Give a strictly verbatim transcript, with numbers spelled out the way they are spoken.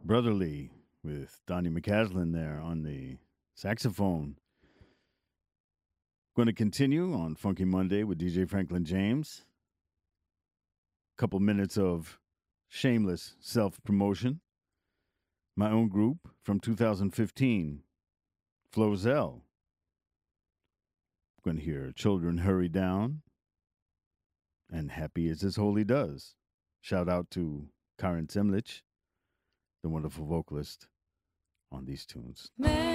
Brotherly with Donnie McCaslin there on the saxophone. Going to continue on Funky Monday with D J Franklin James. Couple minutes of shameless self promotion. My own group from two thousand fifteen, Flozell. Going to hear Children Hurry Down and Happy as His Holy Does. Shout out to Karen Zemlich, the wonderful vocalist on these tunes. Man.